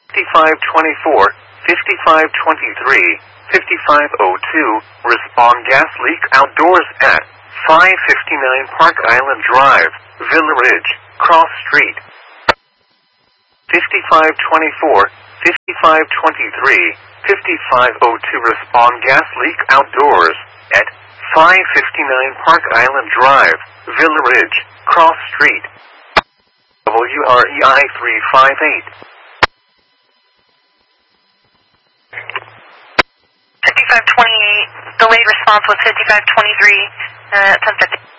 5524, 5523, 5502, respond gas leak outdoors at 559 Park Island Drive, Villa Ridge, Cross Street. 5524, 5523, 5502, respond gas leak outdoors at 559 Park Island Drive, Villa Ridge, Cross Street. WREI 358. 5528, delayed response was 5523, 1050.